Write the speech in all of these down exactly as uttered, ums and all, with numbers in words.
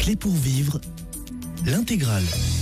Clé pour vivre, l'intégrale.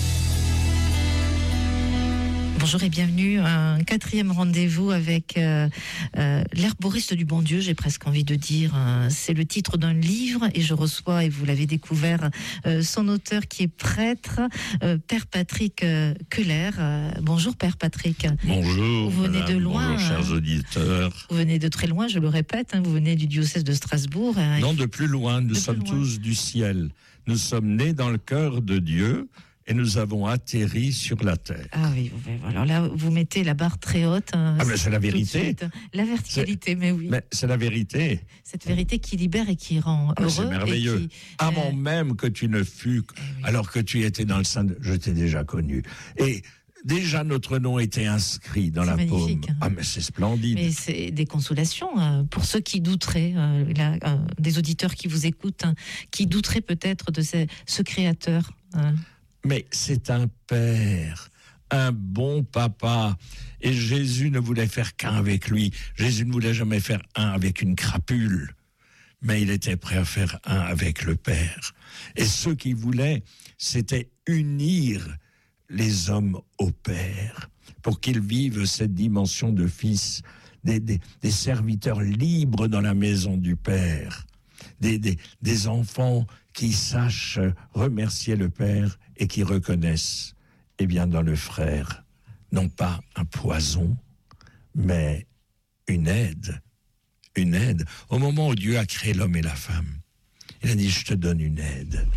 Bonjour et bienvenue à un quatrième rendez-vous avec euh, euh, l'herboriste du bon Dieu, j'ai presque envie de dire. Euh, c'est le titre d'un livre et je reçois, et vous l'avez découvert, euh, son auteur qui est prêtre, euh, Père Patrick euh, Keller. Euh, bonjour Père Patrick. Bonjour. Vous venez madame, de loin. Bonjour chers auditeurs. Vous venez de très loin, je le répète, hein, vous venez du diocèse de Strasbourg. Euh, Non, de plus loin, nous de sommes plus loin. tous du ciel. Nous sommes nés dans le cœur de Dieu et nous avons atterri sur la terre. Ah oui, alors là, vous mettez la barre très haute. Hein, Ah mais c'est la vérité. La verticalité, mais oui. Mais c'est la vérité. Cette vérité qui libère et qui rend Ah, heureux. c'est merveilleux. Et qui, Avant euh, même que tu ne fus, eh oui. alors que tu étais dans le sein, de... je t'ai déjà connu. Et déjà notre nom était inscrit dans C'est la paume. magnifique, hein. Ah mais c'est splendide. Mais c'est des consolations euh, pour ceux qui douteraient, euh, là, euh, des auditeurs qui vous écoutent, hein, qui douteraient peut-être de ce, ce créateur. Hein. Mais c'est un père, un bon papa. Et Jésus ne voulait faire qu'un avec lui. Jésus ne voulait jamais faire un avec une crapule. Mais il était prêt à faire un avec le Père. Et ce qu'il voulait, c'était unir les hommes au Père pour qu'ils vivent cette dimension de fils, des, des, des serviteurs libres dans la maison du Père, des, des, des enfants qui sachent remercier le Père et qui reconnaissent, eh bien, dans le frère, non pas un poison, mais une aide, une aide. Au moment où Dieu a créé l'homme et la femme, il a dit, je te donne une aide.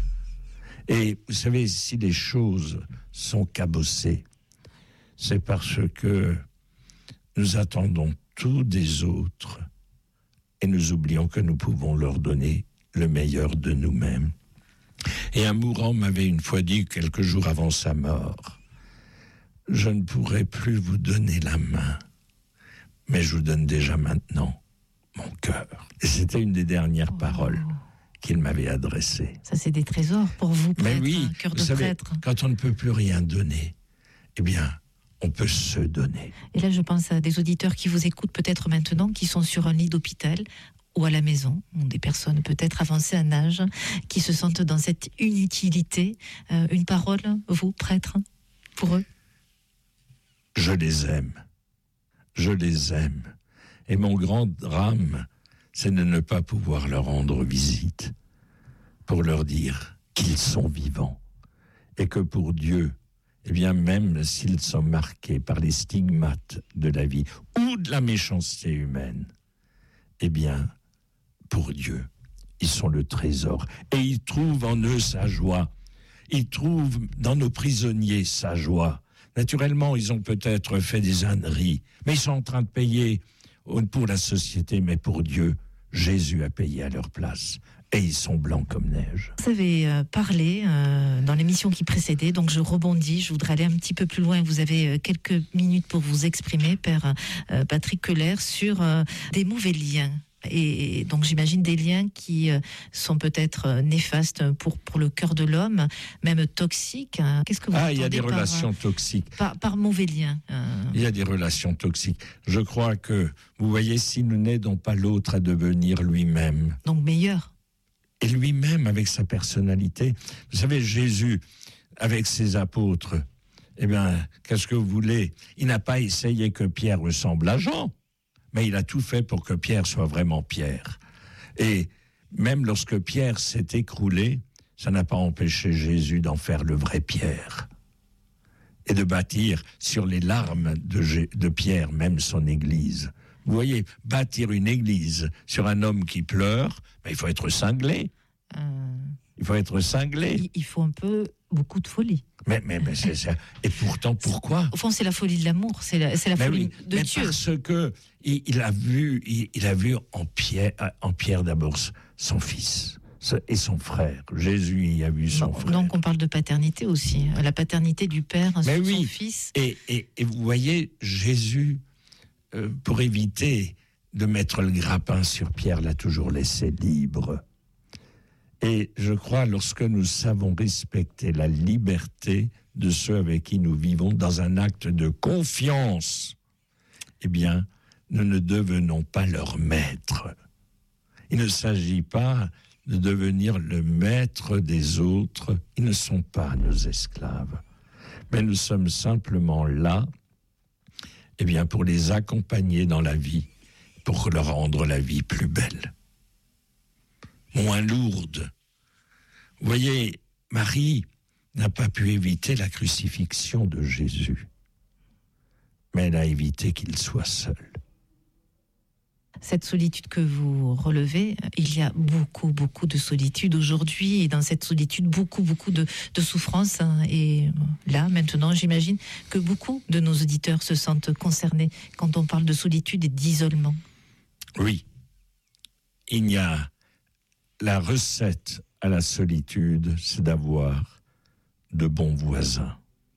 Et vous savez, si les choses sont cabossées, c'est parce que nous attendons tout des autres et nous oublions que nous pouvons leur donner le meilleur de nous-mêmes. Et un mourant m'avait une fois dit, quelques jours avant sa mort, « Je ne pourrai plus vous donner la main, mais je vous donne déjà maintenant mon cœur. » Et c'était une des dernières Oh. paroles qu'il m'avait adressées. Ça, c'est des trésors pour vous, Mais prêtre, oui, un cœur vous de savez, prêtre. quand on ne peut plus rien donner, eh bien, on peut se donner. Et là, je pense à des auditeurs qui vous écoutent peut-être maintenant, qui sont sur un lit d'hôpital ou à la maison, ou des personnes peut-être avancées en âge, qui se sentent dans cette inutilité. Euh, une parole, vous, prêtre, pour eux? Je les aime. Je les aime. Et mon grand drame, c'est de ne pas pouvoir leur rendre visite pour leur dire qu'ils sont vivants et que pour Dieu, eh bien, même s'ils sont marqués par les stigmates de la vie ou de la méchanceté humaine, eh bien, pour Dieu, ils sont le trésor. Et ils trouvent en eux sa joie. Ils trouvent dans nos prisonniers sa joie. Naturellement, ils ont peut-être fait des âneries, mais ils sont en train de payer pour la société, mais pour Dieu, Jésus a payé à leur place. Et ils sont blancs comme neige. Vous avez euh, parlé euh, dans l'émission qui précédait, donc je rebondis, je voudrais aller un petit peu plus loin. Vous avez euh, quelques minutes pour vous exprimer, Père euh, Patrick Keller, sur euh, des mauvais liens. Et donc j'imagine des liens qui euh, sont peut-être euh, néfastes pour, pour le cœur de l'homme, même toxiques. Hein. Qu'est-ce que vous Ah, il y a des entendez par, relations toxiques. Par, par mauvais liens. euh. Il y a des relations toxiques. Je crois que, vous voyez, si nous n'aidons pas l'autre à devenir lui-même, Donc meilleur. et lui-même avec sa personnalité. Vous savez, Jésus, avec ses apôtres, eh bien, qu'est-ce que vous voulez? Il n'a pas essayé que Pierre ressemble à Jean, mais il a tout fait pour que Pierre soit vraiment Pierre. Et même lorsque Pierre s'est écroulé, ça n'a pas empêché Jésus d'en faire le vrai Pierre et de bâtir sur les larmes de, G- de Pierre même son église. Vous voyez, bâtir une église sur un homme qui pleure, ben, il faut être cinglé. Euh, Il faut être cinglé. il, il faut un peu, beaucoup de folie. Mais, mais, mais c'est ça. Et pourtant, pourquoi? Au fond, c'est la folie de l'amour, c'est la, c'est la Mais folie oui, de mais Dieu. parce que il, il a vu, il, il a vu en Pierre, en Pierre d'abord son fils et son frère. Jésus y a vu son Bon, frère. donc on parle de paternité aussi, la paternité du père Mais sur oui. son fils. Et, et, et vous voyez, Jésus, euh, pour éviter de mettre le grappin sur Pierre, l'a toujours laissé libre. Et je crois, lorsque nous savons respecter la liberté de ceux avec qui nous vivons dans un acte de confiance, eh bien, nous ne devenons pas leur maître. Il ne s'agit pas de devenir le maître des autres. Ils ne sont pas nos esclaves, mais nous sommes simplement là, eh bien, pour les accompagner dans la vie, pour leur rendre la vie plus belle, moins lourde. Vous voyez, Marie n'a pas pu éviter la crucifixion de Jésus, mais elle a évité qu'il soit seul. Cette solitude que vous relevez, il y a beaucoup, beaucoup de solitude aujourd'hui, et dans cette solitude, beaucoup, beaucoup de, de souffrance. Et là, maintenant, j'imagine que beaucoup de nos auditeurs se sentent concernés quand on parle de solitude et d'isolement. Oui, il y a la recette à la solitude, c'est d'avoir de bons voisins.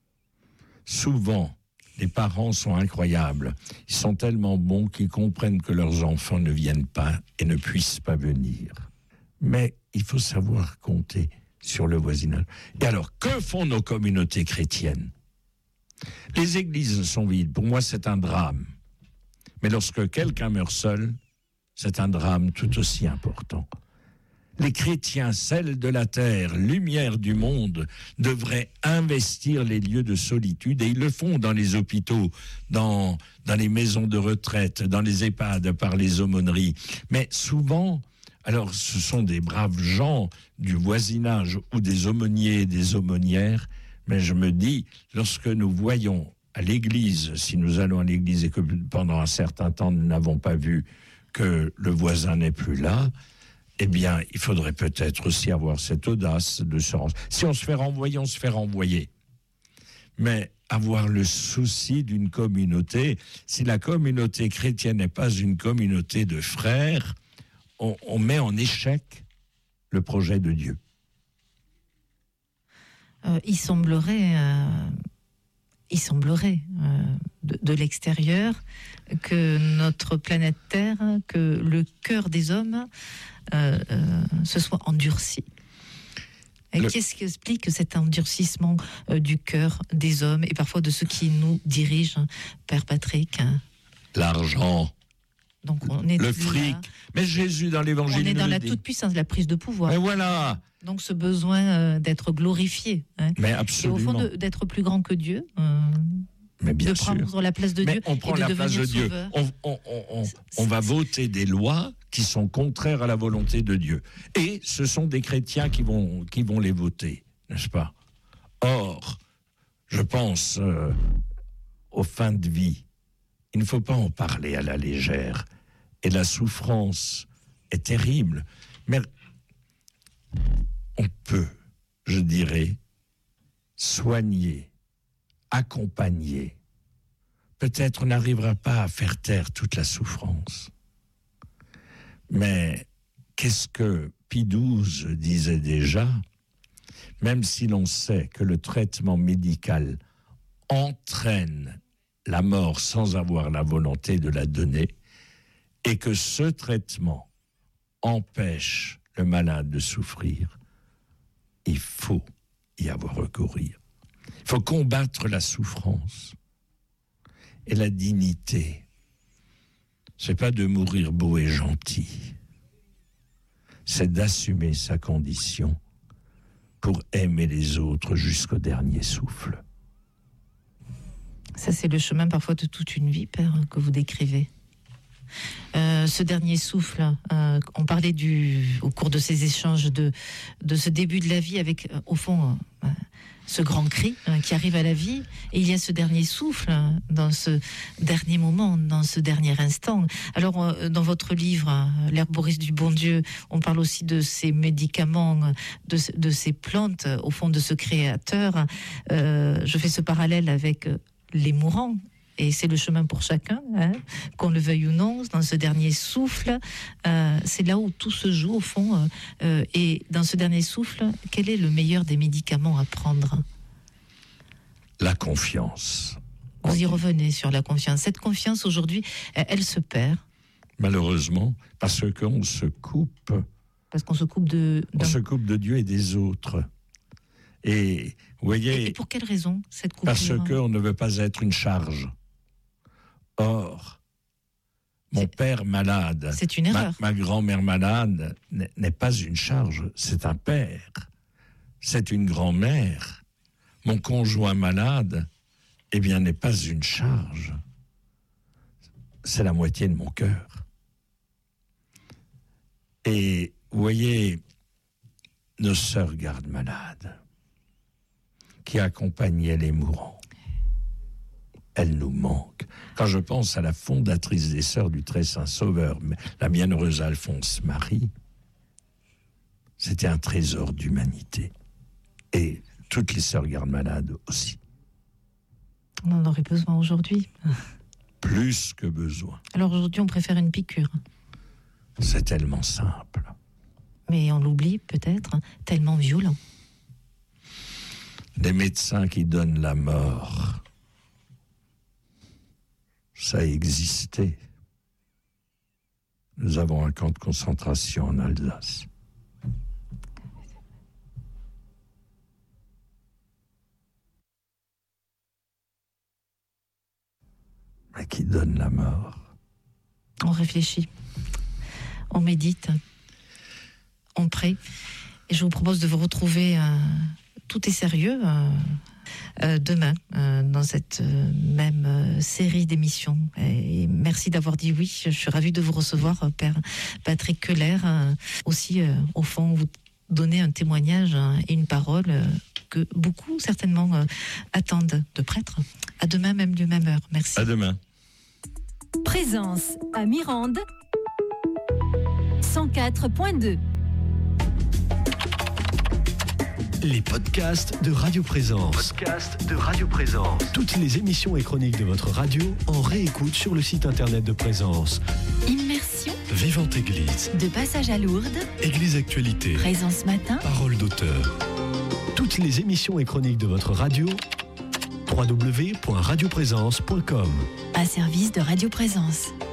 Souvent, les parents sont incroyables. Ils sont tellement bons qu'ils comprennent que leurs enfants ne viennent pas et ne puissent pas venir. Mais il faut savoir compter sur le voisinage. Et alors, que font nos communautés chrétiennes ? Les églises sont vides. Pour moi, c'est un drame. Mais lorsque quelqu'un meurt seul, c'est un drame tout aussi important. Les chrétiens, sel de la terre, lumière du monde, devraient investir les lieux de solitude, et ils le font dans les hôpitaux, dans, dans les maisons de retraite, dans les EHPAD, par les aumôneries. Mais souvent, alors ce sont des braves gens du voisinage ou des aumôniers et des aumônières, mais je me dis, lorsque nous voyons à l'église, si nous allons à l'église et que pendant un certain temps nous n'avons pas vu que le voisin n'est plus là, eh bien, il faudrait peut-être aussi avoir cette audace de se renvoyer. Si on se fait renvoyer, on se fait renvoyer. Mais avoir le souci d'une communauté, si la communauté chrétienne n'est pas une communauté de frères, on, on met en échec le projet de Dieu. Euh, il semblerait, euh, il semblerait euh, de, de l'extérieur que notre planète Terre, que le cœur des hommes Euh, euh, se soit endurci. Et le... Qu'est-ce qui explique cet endurcissement euh, du cœur des hommes et parfois de ceux qui nous dirigent, Père Patrick? L'argent, donc on est le fric. Là. Mais Jésus dans l'Évangile, on est dans la dit. toute puissance de la prise de pouvoir. Et voilà. Donc ce besoin euh, d'être glorifié, hein. Mais absolument. Et au fond de, d'être plus grand que Dieu. Euh... Mais bien de sûr. prendre la place de Mais Dieu on prend et de la place de Dieu. On, on, on, on, on va voter des lois qui sont contraires à la volonté de Dieu. Et ce sont des chrétiens qui vont, qui vont les voter, n'est-ce pas ? Or, je pense euh, aux fins de vie. Il ne faut pas en parler à la légère. Et la souffrance est terrible. Mais on peut, je dirais, soigner, accompagner. Peut-être on n'arrivera pas à faire taire toute la souffrance. Mais qu'est-ce que Pie douze disait déjà ? Même si l'on sait que le traitement médical entraîne la mort sans avoir la volonté de la donner, et que ce traitement empêche le malade de souffrir, il faut y avoir recourir. Il faut combattre la souffrance. Et la dignité, c'est pas de mourir beau et gentil, c'est d'assumer sa condition pour aimer les autres jusqu'au dernier souffle. Ça, c'est le chemin parfois de toute une vie, Père, que vous décrivez. Euh, ce dernier souffle, euh, on parlait du, au cours de ces échanges de, de ce début de la vie avec, euh, au fond, euh, ce grand cri euh, qui arrive à la vie, et il y a ce dernier souffle euh, dans ce dernier moment, dans ce dernier instant. Alors, euh, dans votre livre, euh, L'herboriste du bon Dieu, on parle aussi de ces médicaments, de, de ces plantes, au fond de ce créateur. Euh, je fais ce parallèle avec euh, les mourants. Et c'est le chemin pour chacun, hein, qu'on le veuille ou non, dans ce dernier souffle, euh, c'est là où tout se joue au fond. Euh, euh, et dans ce dernier souffle, quel est le meilleur des médicaments à prendre ? La confiance. Vous y revenez sur la confiance. Cette confiance, aujourd'hui, elle, elle se perd. Malheureusement, parce qu'on se coupe. Parce qu'on se coupe de... On se coupe de Dieu et des autres. Et, vous voyez... Et, et pour quelle raison, cette coupure ? Parce qu'on ne veut pas être une charge. Or, Mon C'est- père malade, C'est une ma, erreur. ma grand-mère malade n'est n'est pas une charge, c'est un père. C'est une grand-mère. Mon conjoint malade, eh bien, n'est pas une charge. C'est la moitié de mon cœur. Et vous voyez, nos sœurs gardes malades, qui accompagnaient les mourants, elles nous manquent. Quand je pense à la fondatrice des Sœurs du Très Saint Sauveur, la bienheureuse Alphonse Marie, c'était un trésor d'humanité. Et toutes les sœurs gardes malades aussi. On en aurait besoin aujourd'hui. Plus que besoin. Alors aujourd'hui, on préfère une piqûre. C'est tellement simple. Mais on l'oublie peut-être, tellement violent. Des médecins qui donnent la mort. Ça a existé. Nous avons un camp de concentration en Alsace. Mais qui donne la mort. On réfléchit, on médite, on prie. Et je vous propose de vous retrouver, euh, tout est sérieux, euh, euh, demain, euh, dans cette euh, même euh, série d'émissions. Et merci d'avoir dit oui. Je suis ravie de vous recevoir, euh, Père Patrick Keller. Euh, aussi, euh, au fond, vous donnez un témoignage hein, et une parole euh, que beaucoup, certainement, euh, attendent de prêtres. À demain, même lieu, même heure. Merci. À demain. Présence à Mirande, cent quatre point deux. Les podcasts de Radio Présence. Podcast de Radio Présence. Toutes les émissions et chroniques de votre radio en réécoute sur le site internet de Présence. Immersion, Vivante Église. de passage à Lourdes, Église Actualité. Présence matin, Parole d'auteur. Toutes les émissions et chroniques de votre radio. w w w point radio présence point com. un service de Radio Présence.